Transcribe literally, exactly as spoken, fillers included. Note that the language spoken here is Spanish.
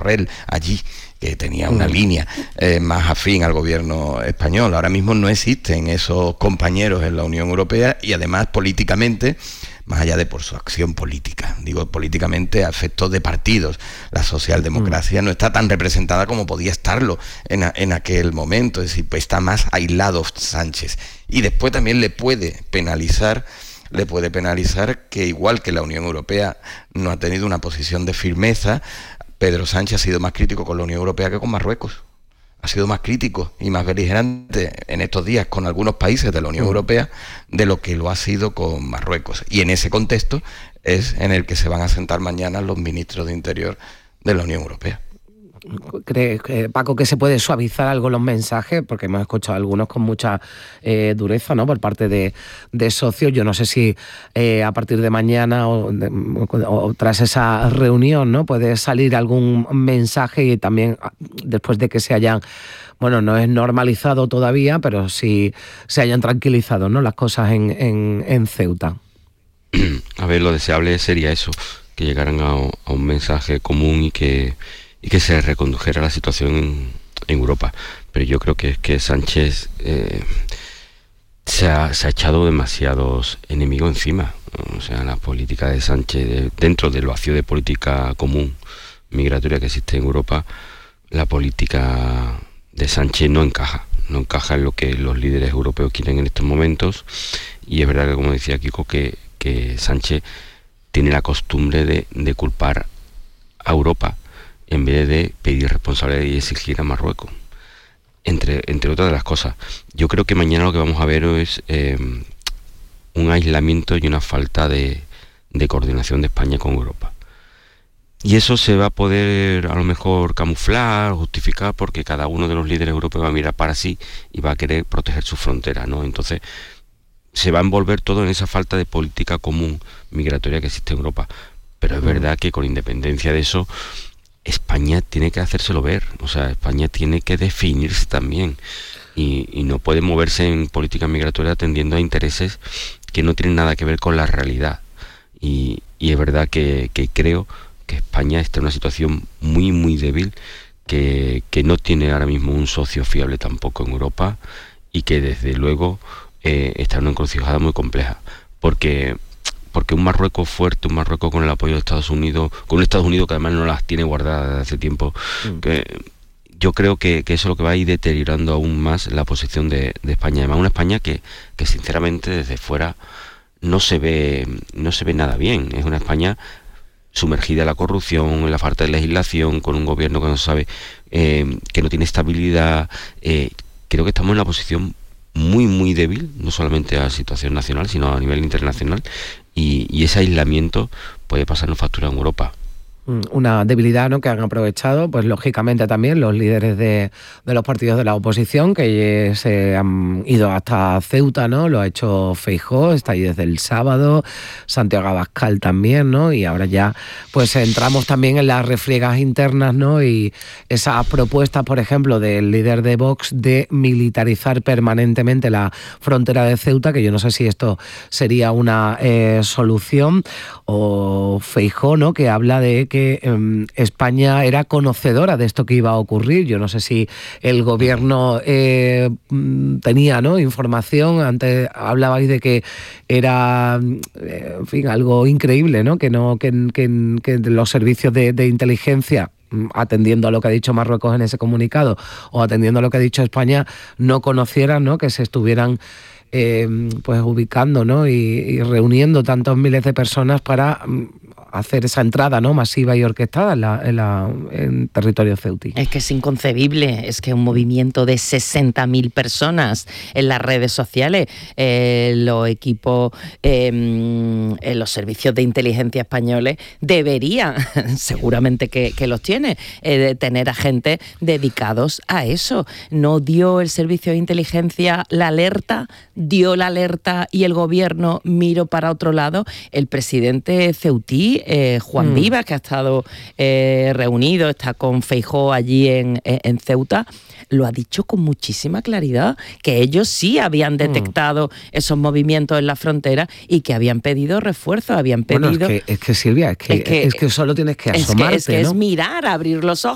Borrell allí, que tenía una línea eh, más afín al gobierno español. Ahora mismo no existen esos compañeros en la Unión Europea y además políticamente, más allá de por su acción política, digo políticamente a efectos de partidos, la socialdemocracia mm. no está tan representada como podía estarlo en, a, en aquel momento, es decir, pues está más aislado Sánchez. Y después también le puede penalizar, le puede penalizar que igual que la Unión Europea no ha tenido una posición de firmeza, Pedro Sánchez ha sido más crítico con la Unión Europea que con Marruecos. Ha sido más crítico y más beligerante en estos días con algunos países de la Unión Europea de lo que lo ha sido con Marruecos. Y en ese contexto es en el que se van a sentar mañana los ministros de Interior de la Unión Europea. ¿Crees, Paco, que se puede suavizar algo los mensajes? Porque hemos escuchado algunos con mucha eh, dureza, ¿no?, por parte de, de socios. Yo no sé si eh, a partir de mañana o, de, o tras esa reunión, ¿no?, puede salir algún mensaje y también después de que se hayan, bueno, no es normalizado todavía, pero sí se hayan tranquilizado, ¿no?, las cosas en, en, en Ceuta. A ver, lo deseable sería eso, que llegaran a, a un mensaje común y que y que se recondujera la situación en, en Europa. Pero yo creo que, que Sánchez eh, se, ha, se ha echado demasiados enemigos encima. O sea, la política de Sánchez, dentro del vacío de política común migratoria que existe en Europa, la política de Sánchez no encaja. No encaja en lo que los líderes europeos quieren en estos momentos. Y es verdad que, como decía Kiko, que, que Sánchez tiene la costumbre de, de culpar a Europa en vez de pedir responsabilidad y exigir a Marruecos, entre, entre otras de las cosas. Yo creo que mañana lo que vamos a ver es eh, un aislamiento y una falta de, de coordinación de España con Europa. Y eso se va a poder a lo mejor camuflar, justificar, porque cada uno de los líderes europeos va a mirar para sí y va a querer proteger sus fronteras, ¿no? Entonces se va a envolver todo en esa falta de política común migratoria que existe en Europa. Pero es verdad que con independencia de eso, España tiene que hacérselo ver, o sea, España tiene que definirse también y, y no puede moverse en política migratoria atendiendo a intereses que no tienen nada que ver con la realidad. Y, y es verdad que, que creo que España está en una situación muy, muy débil, que, que no tiene ahora mismo un socio fiable tampoco en Europa y que desde luego eh, está en una encrucijada muy compleja, porque... porque un Marruecos fuerte, un Marruecos con el apoyo de Estados Unidos, con un Estados Unidos que además no las tiene guardadas desde hace tiempo, mm. que yo creo que, que eso es lo que va a ir deteriorando aún más la posición de, de España. Además, una España que, que sinceramente desde fuera no se ve, no se ve nada bien. Es una España sumergida en la corrupción, en la falta de legislación, con un gobierno que no sabe, eh, que no tiene estabilidad. Eh, creo que estamos en una posición muy, muy débil, no solamente a la situación nacional, sino a nivel internacional, y, y ese aislamiento puede pasarnos factura en Europa. Una debilidad, ¿no?, que han aprovechado, pues lógicamente también los líderes de, de los partidos de la oposición, que se han ido hasta Ceuta, ¿no? Lo ha hecho Feijóo, está ahí desde el sábado, Santiago Abascal también, ¿no? Y ahora ya pues entramos también en las refriegas internas, ¿no? Y esas propuestas, por ejemplo, del líder de Vox de militarizar permanentemente la frontera de Ceuta, que yo no sé si esto sería una eh, solución, o Feijóo, ¿no?, que habla de que que eh, España era conocedora de esto que iba a ocurrir. Yo no sé si el gobierno eh, tenía, ¿no?, información. Antes hablabais de que era, eh, en fin, algo increíble, ¿no?, que no que, que, que los servicios de, de inteligencia, atendiendo a lo que ha dicho Marruecos en ese comunicado o atendiendo a lo que ha dicho España, no conocieran, ¿no?, que se estuvieran eh, pues ubicando, ¿no?, y, y reuniendo tantos miles de personas para hacer esa entrada, ¿no?, masiva y orquestada en, la, en, la, en territorio ceutí. Es que es inconcebible, es que un movimiento de sesenta mil personas en las redes sociales, eh, los equipos, eh, eh, los servicios de inteligencia españoles deberían, seguramente que, que los tiene, eh, de tener agentes dedicados a eso. No dio el servicio de inteligencia la alerta, dio la alerta y el gobierno miró para otro lado. El presidente ceutí, Eh, Juan mm. Vivas, que ha estado eh, reunido, está con Feijóo allí en, en Ceuta, lo ha dicho con muchísima claridad, que ellos sí habían detectado mm. esos movimientos en la frontera y que habían pedido refuerzos, habían pedido... Bueno, es que, es que Silvia, es que, es, que, es que solo tienes que asomarte, es que, es, que ¿no? es mirar, abrir los ojos